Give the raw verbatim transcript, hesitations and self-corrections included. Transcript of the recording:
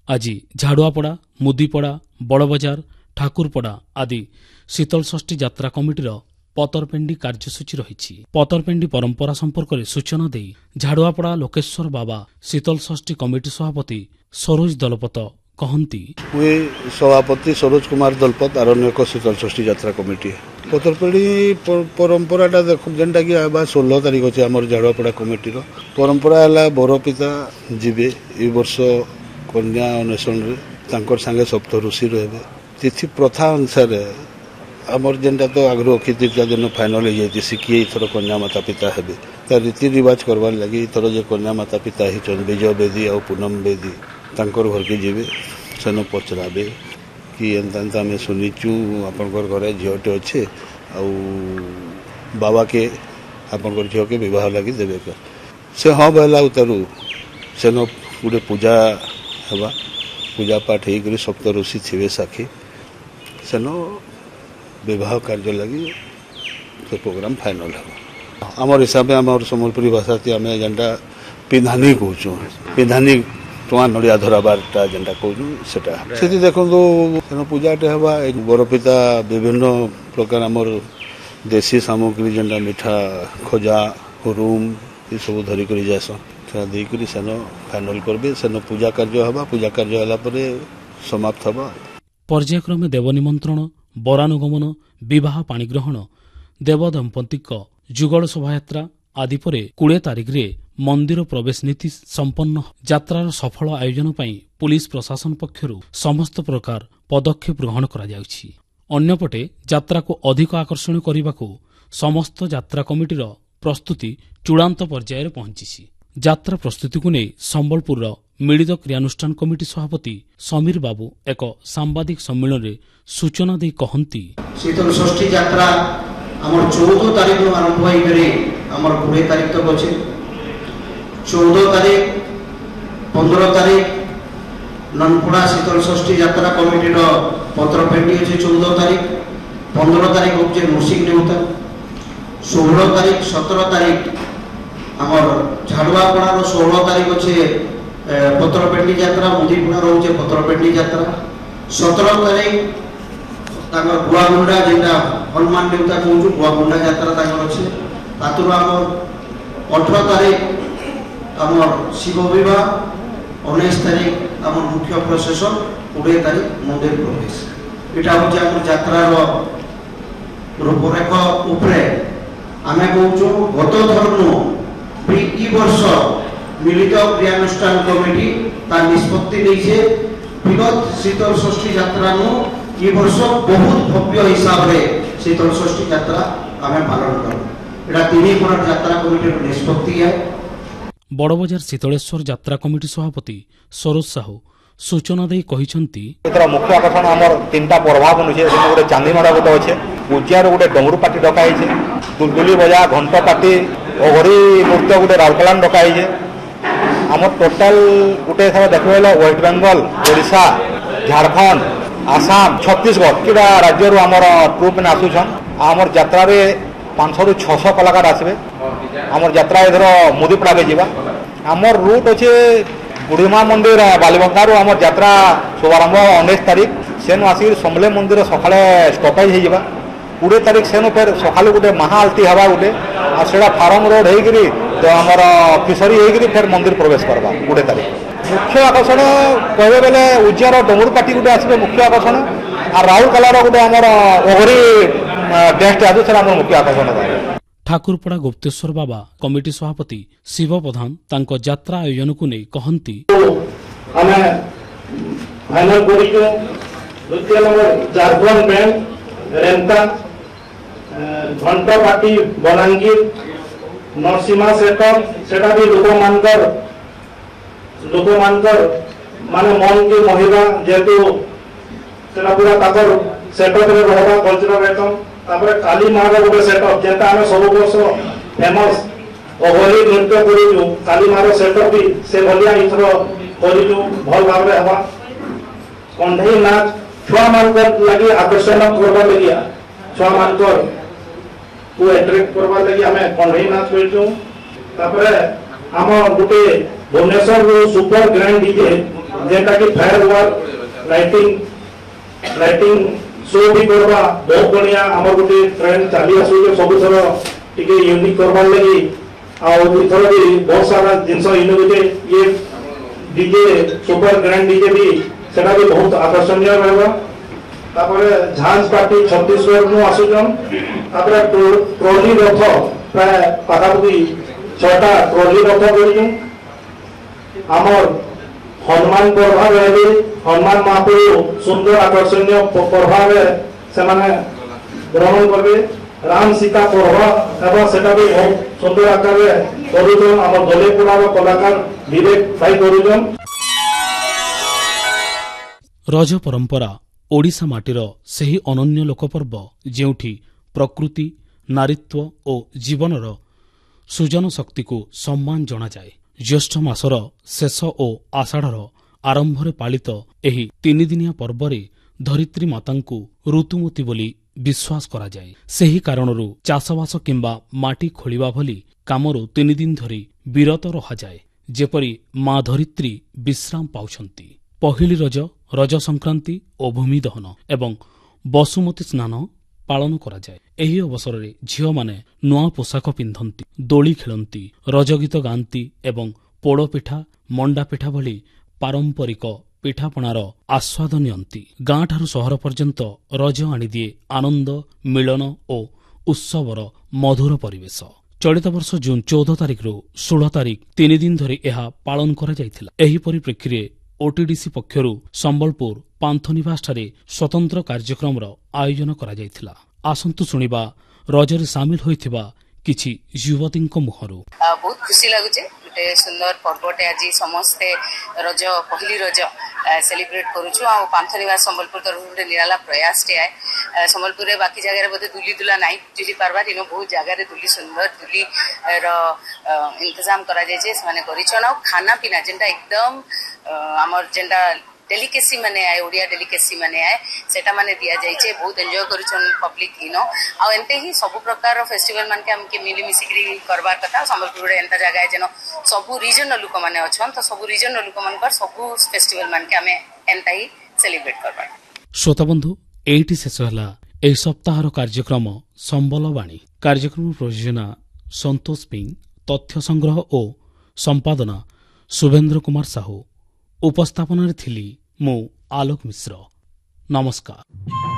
আজি ଝାଡ଼ୁଆପଡ଼ା, ମୁଦିପଡ଼ା, ବଡ଼ବଜାର, ଠାକୁରପଡ଼ା ଆଦି ଶୀତଳଷଷ୍ଠୀ ଯାତ୍ରା କମିଟିର ପତରପେଣ୍ଡି କାର୍ଯ୍ୟସୂଚୀ ରହିଛି। ପତରପେଣ୍ଡି ପରମ୍ପରା ସମ୍ପର୍କରେ ସୂଚନା ଦେଇ ଝାଡ଼ୁଆପଡ଼ା ଲୋକେଶ୍ୱର ବାବା ଶୀତଳଷଷ୍ଠୀ କମିଟି ସଭାପତି ସରୋଜ ଦଲପତ କହନ୍ତି, ମୁଇଁ ସଭାପତି ସରୋଜ କୁମାର ଦଲପତ ଆରଣ୍ୟକ ଶୀତଳଷଷ୍ଠୀ ଯାତ୍ରା କମିଟି। ପତରପେଣ୍ଡି ପରମ୍ପରାଟା ଦେଖ ଯେନ୍ଟାକି ଆବା ଷୋହଳ ତାରିଖ ଅଛି ଆମର ଝାଡ଼ୁଆପଡ଼ା କମିଟିର। ପରମ୍ପରା ହେଲା ବରପିତା ଯିବେ ଏ ବର୍ଷ କନ୍ୟା ଅନ୍ୱେଷଣରେ, ତାଙ୍କର ସାଙ୍ଗେ ସପ୍ତ ଋଷି ରହିବେ। ତିଥି ପ୍ରଥା ଅନୁସାରେ ଆମର ଯେନ୍ଟା ତ ଆଗରୁ ଅକ୍ଷି ତୃତୀୟା ଦିନ ଫାଇନାଲ ହେଇଯାଇଛି କିଏ ଏଥର କନ୍ୟା ମାତା ପିତା ହେବେ। ତା ରୀତି ରିବାଜ କରବାର୍ ଲାଗି ଏଥର ଯେ କନ୍ୟା ମାତା ପିତା ହେଇଛନ୍ ବିଜୟ ବେଦୀ ଆଉ ପୂନମ ବେଦୀ ତାଙ୍କର ଘରକେ ଯିବେ, ସେନ ପଚରାବେ କି ଏନ୍ତା ଏନ୍ତା ଆମେ ଶୁଣିଛୁ ଆପଣଙ୍କର ଘରେ ଝିଅଟେ ଅଛେ ଆଉ ବାବାକେ ଆପଣଙ୍କର ଝିଅକେ ବିବାହ ଲାଗି ଦେବେ କା। ସେ ହଁ ବୋଇଲା ଉତାରୁ ସେନ ଗୋଟେ ପୂଜା ହେବା, ପୂଜା ପାଠ ହେଇକରି ସପ୍ତ ଋଷି ଥିବେ ସାକ୍ଷୀ, ସେନ ବିବାହ କାର୍ଯ୍ୟ ଲାଗି ସେ ପ୍ରୋଗ୍ରାମ ଫାଇନାଲ ହେବ। ଆମର ହିସାବରେ ଆମର ସମ୍ବଲପୁରୀ ଭାଷାତି ଆମେ ଯେନ୍ଟା ପିନ୍ଧାନି କହୁଛୁ, ପିନ୍ଧାନି ଟଙ୍କା ନଡ଼ିଆ ଧରାବାରଟା ଯେନ୍ଟା କହୁଛୁ ସେଟା ସେଠି ଦେଖନ୍ତୁ ସେନ ପୂଜାଟେ ହେବା। ବରପିତା ବିଭିନ୍ନ ପ୍ରକାର ଆମର ଦେଶୀ ସାମଗ୍ରୀ ଯେନ୍ଟା ମିଠା ଖଜା ରୁମ୍ ଏସବୁ ଧରିକରି ଯାଏସନ୍, ସେଟା ଦେଇକରି ସେନ ଫାଇନାଲ କରିବେ। ସେନ ପୂଜା କାର୍ଯ୍ୟ ହେବା, ପୂଜା କାର୍ଯ୍ୟ ହେଲା ପରେ ସମାପ୍ତ ହେବା। ପର୍ଯ୍ୟାୟକ୍ରମେ ଦେବ ନିମନ୍ତ୍ରଣ, ବରାନୁଗମନ, ବିବାହ ପାଣିଗ୍ରହଣ, ଦେବ ଦମ୍ପତିଙ୍କ ଯୁଗଳ ଶୋଭାଯାତ୍ରା ଆଦି ପରେ କୋଡ଼ିଏ ତାରିଖରେ ମନ୍ଦିର ପ୍ରବେଶ ନୀତି ସମ୍ପନ୍ନ। ଯାତ୍ରାର ସଫଳ ଆୟୋଜନ ପାଇଁ ପୁଲିସ ପ୍ରଶାସନ ପକ୍ଷରୁ ସମସ୍ତ ପ୍ରକାର ପଦକ୍ଷେପ ଗ୍ରହଣ କରାଯାଉଛି। ଅନ୍ୟପଟେ ଯାତ୍ରାକୁ ଅଧିକ ଆକର୍ଷଣୀୟ କରିବାକୁ ସମସ୍ତ ଯାତ୍ରା କମିଟିର ପ୍ରସ୍ତୁତି ଚୂଡ଼ାନ୍ତ ପର୍ଯ୍ୟାୟରେ ପହଞ୍ଚିଛି। ଯାତ୍ରା ପ୍ରସ୍ତୁତିକୁ ନେଇ ସମ୍ବଲପୁରର ମିଳିତ କ୍ରିୟାନୁଷ୍ଠାନ କମିଟି ସଭାପତି ସମୀର ବାବୁ ଏକ ସାମ୍ବାଦିକ ସମ୍ମିଳନୀରେ ସୂଚନା ଦେଇ କହନ୍ତି, ଶୀତଳଷଷ୍ଠୀ ଯାତ୍ରା ଆମର ଚଉଦ ତାରିଖରୁ ଆରମ୍ଭ ହେଇକରି ଆମର କୋଡ଼ିଏ ତାରିଖ ତକ ଅଛି। ଚଉଦ ତାରିଖ ପନ୍ଦର ତାରିଖ ନନପଡ଼ା ଶୀତଳଷଷ୍ଠୀ ଯାତ୍ରା କମିଟିର ପତ୍ରପେଣ୍ଡି ଅଛି। ଚଉଦ ତାରିଖ ପନ୍ଦର ତାରିଖ ହଉଛି ନୃସିଂହ ନେଉତା, ଷୋହଳ ତାରିଖ ସତର ତାରିଖ ଆମର ଝାଡ଼ୁଆପଡ଼ାର ଷୋହଳ ତାରିଖ ଅଛି ପତ୍ରପେଣ୍ଡି ଯାତ୍ରା, ମୁଦିପଡ଼ାର ହଉଛି ପତ୍ରପେଣ୍ଡି ଯାତ୍ରା। ସତର ତାରିଖ ତାଙ୍କର ଗୁଆଗୁଣ୍ଡା ଯେନ୍ଟା ହନୁମାନ ଦେବତା କହୁଛୁ ଗୁଆଗୁଣ୍ଡା ଯାତ୍ରା ତାଙ୍କର ଅଛି। ତାଥିରୁ ଆମର ଅଠର ତାରିଖ ଆମର ଶିବ ବିବାହ, ଉଣେଇଶ ତାରିଖ ଆମର ମୁଖ୍ୟ ପ୍ରସେସନ, କୋଡ଼ିଏ ତାରିଖ ମନ୍ଦିର ପ୍ରବେଶ। ଏଇଟା ହଉଛି ଆମର ଯାତ୍ରାର ରୂପରେଖ ଉପରେ ଆମେ କହୁଛୁ। ଗତ ଥରନୁ ଇ ବର୍ଷ ମିଳିତ କ୍ରିୟାନୁଷ୍ଠାନ କମିଟି ତାର ନିଷ୍ପତ୍ତି ନେଇছে ବିଗତ ଶୀତଳଷଷ୍ଠୀ ଯାତ୍ରାନୁ ଏ ବର୍ଷ ବହୁତ ଭବ୍ୟ ହିସାବରେ ଶୀତଳଷଷ୍ଠୀ ଯାତ୍ରା ଆମେ ପାଳନ କରୁ। এটা ତିନି ପଟ ଯାତ୍ରା କମିଟିର ନିଷ୍ପତ୍ତି। ବଡ଼ବଜାର ଶୀତଳେଶ୍ୱର ଯାତ୍ରା କମିଟି ସଭାପତି ସରୋଜ ସାହୁ ସୂଚନା ଦେଇ କହିଛନ୍ତି, ଏଥର ମୁଖ୍ୟ ଆକର୍ଷଣ ଆମର ତିନିଟା ପର୍ବ ବନୁଛେ। ଗୋଟେ ଚାନ୍ଦିମେଢ଼ ଗୋଟେ ଅଛେ, ପୂଜାରେ ଗୋଟେ ଡମରୁ ପାର୍ଟି ଡକା ହେଇছে, ଦୁଲଦୁଲି ବଜା ଘଣ୍ଟ ପାର୍ଟି ଅଘରୀ ନୃତ୍ୟ ଗୋଟେ ରାଉରକେଲା ଡକା ହେଇছে। ଆମର ଟୋଟାଲ ଗୋଟେ ଏଥର ଦେଖିବେ ୱେଷ୍ଟ ବେଙ୍ଗଲ, ଓଡ଼ିଶା, ଝାଡ଼ଖଣ୍ଡ, ଆସାମ, ଛତିଶଗଡ଼ କିଟା ରାଜ୍ୟରୁ ଆମର ଟ୍ରୁପ୍ ମାନେ ଆସୁଛନ୍। ଆମର ଯାତ୍ରାରେ ପାଞ୍ଚଶହରୁ ଛଅଶହ କଳାକାର ଆସିବେ। ଆମର ଯାତ୍ରା ଏଥର ମୁଦିପଡ଼ାକେ ଯିବା। ଆମର ରୁଟ୍ ଅଛେ ବୁଢ଼ୀମା ମନ୍ଦିର ବାଲିବଙ୍କାରୁ ଆମର ଯାତ୍ରା ଶୁଭାରମ୍ଭ ଉଣେଇଶ ତାରିଖ, ସେନୁ ଆସିକି ସମଲେଇ ମନ୍ଦିର ସକାଳେ ଷ୍ଟପେଜ ହେଇଯିବା। କୋଡ଼ିଏ ତାରିଖ ସେନୁ ଫେର ସକାଳୁ ଗୋଟେ ମହା ଆଳତି ହେବା ଗୋଟେ, ଆଉ ସେଇଟା ଫାର୍ମ ରୋଡ୍ ହେଇକିରି ଆମର ଫିସରୀ ହେଇକିରି ଫେର ମନ୍ଦିର ପ୍ରବେଶ କରବା କୋଡ଼ିଏ ତାରିଖ। ମୁଖ୍ୟ ଆକର୍ଷଣ କହିବେ ବେଲେ ଉଜିଆର ଡମରୁ ପାର୍ଟି ଗୋଟେ ଆସିବେ ମୁଖ୍ୟ ଆକର୍ଷଣ, আর রাউরকেলার গোটে আমার ওঘরি ড্যান্সটা আছে সেটা আমার মুখ্য আকর্ষণ। ଠାକୁରପଡ଼ା ଗୁପ୍ତେଶ୍ୱର ବାବା କମିଟି ସଭାପତି ଶିବ ପ୍ରଧାନ ତାଙ୍କ ଯାତ୍ରା ଆୟୋଜନକୁ ନେଇ କହନ୍ତି, ଆମେ ଫାଇନାଲ କରିଛୁ ଦ୍ୱିତୀୟ ନମ୍ବର ଝାରଖଣ୍ଡ ବ୍ୟାଣ୍ଡ ରେନ୍ତା ଘଣ୍ଟ ପାର୍ଟି ବଲାଙ୍ଗୀର ନରସିଂହା ସେଟ ସେଟା ବି ଲୋକମାନଙ୍କର ଲୋକମାନଙ୍କର ମାନେ ମନକେ ମହିଳା ଯେହେତୁ ସେଟା ପୁରା ତାଙ୍କର ସେଟଅପରେ ରହିବା କଲଚରାଲ ଆଇଟମ। ତାପରେ କାলী ମାର ଗୋଟେ ସେଟଅପ ଯେନ୍ତା ଆମେ ସବୁ ବର୍ଷ ଫେମସ ଅଘରୀ ନୃତ୍ୟ କରିଛୁ, କାলী ମାର ସେଟଅପ ବି ସେ ଭଳିଆ ଏଥର କରିଛୁ ଭଲ ଭାବରେ ହେବା। କଣ୍ଢେଇ ନାଚ ଛୁଆମାନଙ୍କର ଲାଗି ଆକର୍ଷଣ କରବା ଲାଗି ଛୁଆମାନଙ୍କର କୁ ଆଟ୍ରାକ୍ଟ କରବା ଲାଗି ଆମେ କଣ୍ଢେଇ ନାଚ କରିଛୁ। ତାପରେ ଆମ ଗୋଟେ ଭୁବନେଶ୍ୱରରୁ ସୁପର ଗ୍ରାଣ୍ଡ ଡିଜେ जेनटा कि fire work lighting lighting show भी करबा बहुत बढ़िया हमर गुटे ट्रेंड चली आसु सब थर टिके यूनिक करबार लगी आ इथर भी बहुत सारा जिनस इनोवेटिव ये डीजे सुपर ग्रैंड डीजे भी सेटा भी बहुत आकर्षणीय रहबा तापर झांझ पार्टी छत्तीसगढ़ नु आसुजन तापर ट्रॉली रथ प्राय पाखापुरी छटा ट्रॉली रथ करिजन हमर हनुमान पर्व रहे हनुमान महाप्रभु सुंदर आकर्षणीय पर्व से ग्रहण करबे राम सीता पर्व एवं सेटा भी बहुत सुंदर आकार करुजन आम दलेपुरार कलाकार विवेक भाई करुजन। रज परंपरा ओडिशा माटीर सेही अनन्य लोकपर्व जेउठी प्रकृति नारीत्व और जीवनर सृजन शक्ति को सम्मान जना जाए। ज्येष्ठ मासर शेष और आषाढ़र आरंभरे पालित एही तीन दिनिया पर्वरे धरित्री मातांकु ऋतुमती बोली विश्वास करा जाए। सेही कारणरू चाषबास किंबा माटी खोलिबा भली कामरू तीन दिन धरी विरत रहा जाए जेपरी मां धरित्री विश्राम पाउछंती। पहिली रज रज संक्रांति और भूमि दहन एवं बसुमती स्नान पालन करा जाए। एही अवसर झील माने नुआ पोशाक पिंधंती दोली खेलती रज गीत गांती एवं पोड़ पिठा मंडा पिठा भली पारंपरिक पिठापणार आस्वाद नियंती। गाँ ठारू सहर पर्यंत रज आनिदिए आनंद मिलन और उत्सवर मधुर परिवेश। चलित वर्ष जून चौदह तारिख रु षोलह तारिख तीन दिन धरी यह पालन करा जायथिला। एही परिप्रेक्षी ओटीडीसी पक्षरु संबलपुर पांथनिवास ठारे स्वतंत्र कार्यक्रम आयोजन करा जायथिला। आसंतु सुनिबा रजरे सामिल होइथिबा किछि युवतींक मुहरु। बहुत खुशी लागुचे गोटे सुंदर पर्वटे आज समस्ते रज पहली रज सेलिब्रेट करूछु आ पांथनिवास संबलपुर तरफ गोटे निराला प्रयास टे आए। संबलपुर रे बाकी जगह रे बोधे दुली दुला नाइ दुली पारबा इनो बहुत जगह रे दुली सुंदर दुली रो इंतजाम करा जाय जे माने करिछन आ खाना पीना जेंटा एकदम हमर जेंटा डेलिकेसी माने आए ओडिया डेलिकेसी माने आए सेटा माने दिया जाइछे बहुत एन्जॉय करिछन पब्लिक इनो आ एंते ही सब प्रकार फेस्टिवल मान के हम के मिली मिसिकरी करबार कथा। संबलपुर रे एंता जगह जेनो सब रीजन लोक माने अछन तो सब रीजन लोक मान पर सब फेस्टिवल मान के हमें एंता ही सेलिब्रेट करबा। श्रोता बंधु एठी शेष हला एही सप्ताहर कार्यक्रम संबलवाणी। कार्यक्रम प्रयोजना संतोष पिंग, तथ्य संग्रह और संपादना शुभेन्द्र कुमार साहू, उपस्थापन थिली मु आलोक मिश्र। नमस्कार।